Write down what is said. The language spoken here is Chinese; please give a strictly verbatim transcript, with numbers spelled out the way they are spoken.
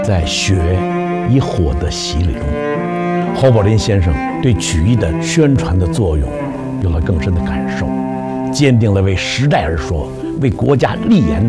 在血与火的洗礼中，侯宝林先生对曲艺的宣传的作用有了更深的感受，坚定了为时代而说、为国家立言的